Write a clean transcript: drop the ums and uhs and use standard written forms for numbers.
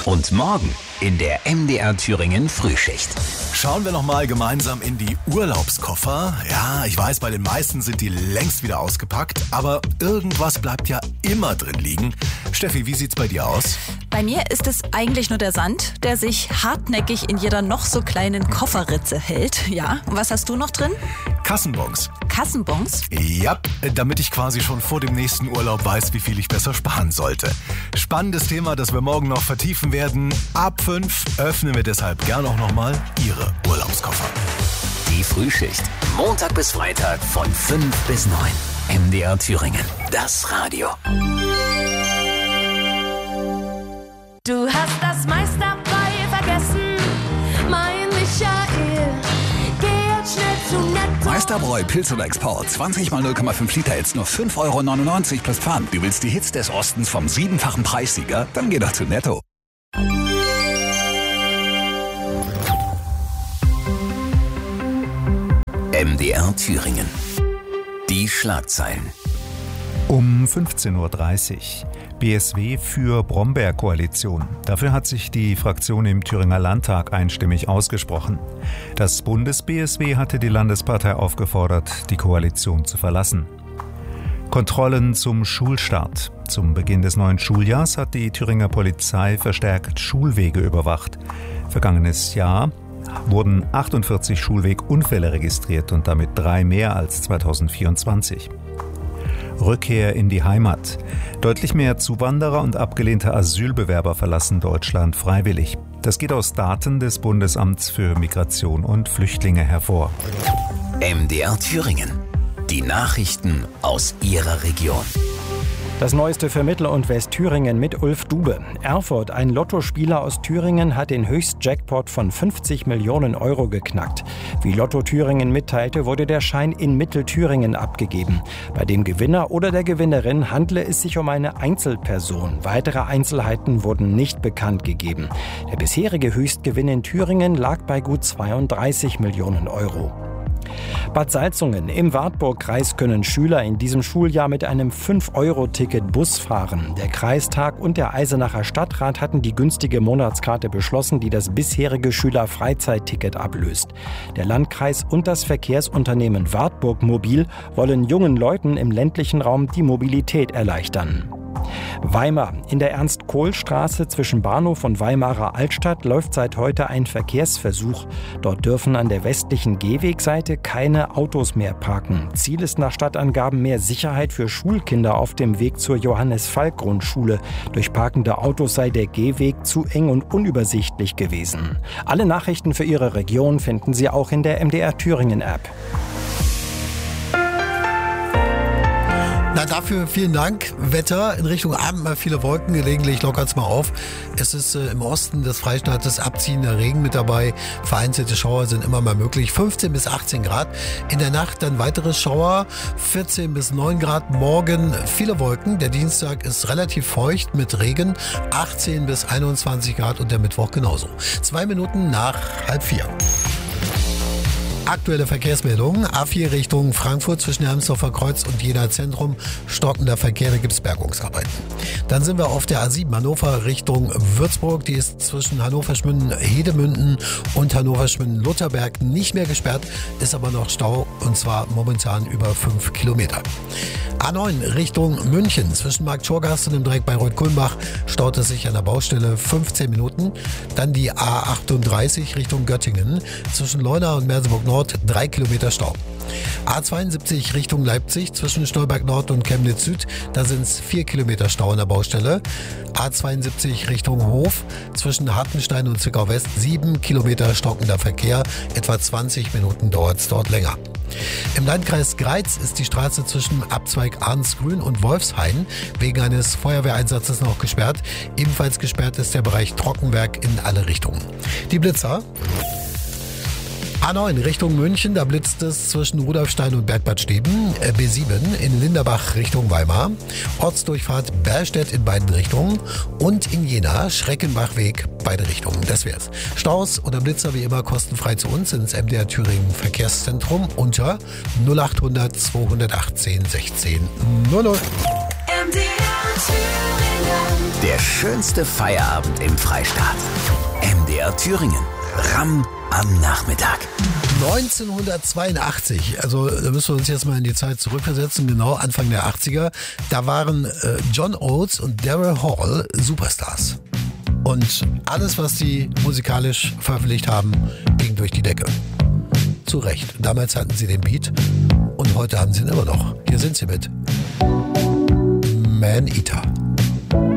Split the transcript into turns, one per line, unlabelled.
Und morgen in der MDR Thüringen Frühschicht.
Schauen wir noch mal gemeinsam in die Urlaubskoffer. Ja, ich weiß, bei den meisten sind die längst wieder ausgepackt, aber irgendwas bleibt ja immer drin liegen. Steffi, wie sieht's bei dir aus?
Bei mir ist es eigentlich nur der Sand, der sich hartnäckig in jeder noch so kleinen Kofferritze hält. Ja, und was hast du noch drin?
Kassenbons.
Kassenbons?
Ja, damit ich quasi schon vor dem nächsten Urlaub weiß, wie viel ich besser sparen sollte. Spannendes Thema, das wir morgen noch vertiefen werden. Ab 5 öffnen wir deshalb gern auch nochmal Ihre Urlaubskoffer.
Die Frühschicht. Montag bis Freitag von 5 bis 9. MDR Thüringen. Das Radio.
Du hast das meiste dabei vergessen, mein Michael. Geh jetzt schnell zu Netto.
Meisterbräu Pilz oder Export. 20 mal 0,5 Liter, jetzt nur 5,99 € plus Pfand. Du willst die Hits des Ostens vom 7-fachen Preissieger? Dann geh doch zu Netto.
MDR Thüringen. Die Schlagzeilen.
Um 15:30 Uhr. BSW für Brombeerkoalition. Dafür hat sich die Fraktion im Thüringer Landtag einstimmig ausgesprochen. Das Bundes-BSW hatte die Landespartei aufgefordert, die Koalition zu verlassen. Kontrollen zum Schulstart. Zum Beginn des neuen Schuljahrs hat die Thüringer Polizei verstärkt Schulwege überwacht. Vergangenes Jahr wurden 48 Schulwegunfälle registriert und damit 3 mehr als 2024. Rückkehr in die Heimat. Deutlich mehr Zuwanderer und abgelehnte Asylbewerber verlassen Deutschland freiwillig. Das geht aus Daten des Bundesamts für Migration und Flüchtlinge hervor.
MDR Thüringen. Die Nachrichten aus Ihrer Region.
Das Neueste für Mittel- und Westthüringen mit Ulf Dube. Erfurt, ein Lottospieler aus Thüringen, hat den Höchstjackpot von 50 Millionen € geknackt. Wie Lotto Thüringen mitteilte, wurde der Schein in Mittelthüringen abgegeben. Bei dem Gewinner oder der Gewinnerin handle es sich um eine Einzelperson. Weitere Einzelheiten wurden nicht bekannt gegeben. Der bisherige Höchstgewinn in Thüringen lag bei gut 32 Millionen €. Bad Salzungen im Wartburg-Kreis können Schüler in diesem Schuljahr mit einem 5-Euro-Ticket Bus fahren. Der Kreistag und der Eisenacher Stadtrat hatten die günstige Monatskarte beschlossen, die das bisherige Schüler-Freizeit-Ticket ablöst. Der Landkreis und das Verkehrsunternehmen Wartburg Mobil wollen jungen Leuten im ländlichen Raum die Mobilität erleichtern. Weimar. In der Ernst-Kohl-Straße zwischen Bahnhof und Weimarer Altstadt läuft seit heute ein Verkehrsversuch. Dort dürfen an der westlichen Gehwegseite keine Autos mehr parken. Ziel ist nach Stadtangaben mehr Sicherheit für Schulkinder auf dem Weg zur Johannes-Falk-Grundschule. Durch parkende Autos sei der Gehweg zu eng und unübersichtlich gewesen. Alle Nachrichten für Ihre Region finden Sie auch in der MDR Thüringen App.
Na, dafür vielen Dank. Wetter in Richtung Abend mal viele Wolken, gelegentlich lockert es mal auf. Es ist im Osten des Freistaates abziehender Regen mit dabei. Vereinzelte Schauer sind immer mal möglich. 15 bis 18 Grad. In der Nacht dann weitere Schauer. 14 bis 9 Grad. Morgen viele Wolken. Der Dienstag ist relativ feucht mit Regen. 18 bis 21 Grad und der Mittwoch genauso. 2 Minuten nach 3:30. Aktuelle Verkehrsmeldungen. A4 Richtung Frankfurt zwischen Hermsdorfer Kreuz und Jena Zentrum. Stockender Verkehr, da gibt es Bergungsarbeiten. Dann sind wir auf der A7 Hannover Richtung Würzburg. Die ist zwischen Hannover-Schmünden-Hedemünden und Hannover-Schmünden-Lutherberg nicht mehr gesperrt, ist aber noch Stau und zwar momentan über 5 Kilometer. A9 Richtung München zwischen Markt Schorgast und dem Dreieck Bayreuth-Kulmbach staut es sich an der Baustelle 15 Minuten. Dann die A38 Richtung Göttingen zwischen Leuna und Merseburg Nord 3 Kilometer Stau. A72 Richtung Leipzig zwischen Stolberg Nord und Chemnitz Süd, da sind es 4 Kilometer Stau an der Baustelle. A72 Richtung Hof zwischen Hartenstein und Zwickau West 7 Kilometer stockender Verkehr, etwa 20 Minuten dauert es dort länger. Im Landkreis Greiz ist die Straße zwischen Abzweig Arnsgrün und Wolfshain wegen eines Feuerwehreinsatzes noch gesperrt. Ebenfalls gesperrt ist der Bereich Trockenwerk in alle Richtungen. Die Blitzer. A9 Richtung München, da blitzt es zwischen Rudolfstein und Bergbad Steben. B7 in Linderbach Richtung Weimar. Ortsdurchfahrt Berstedt in beiden Richtungen. Und in Jena Schreckenbachweg, beide Richtungen. Das wär's. Staus oder Blitzer wie immer kostenfrei zu uns ins MDR Thüringen Verkehrszentrum unter 0800 218 16 00.
MDR
Der schönste Feierabend im Freistaat. MDR Thüringen. Ramm am Nachmittag.
1982, also da müssen wir uns jetzt mal in die Zeit zurückversetzen, genau Anfang der 80er, da waren John Oates und Daryl Hall Superstars. Und alles, was sie musikalisch veröffentlicht haben, ging durch die Decke. Zu Recht. Damals hatten sie den Beat und heute haben sie ihn immer noch. Hier sind sie mit Man Eater.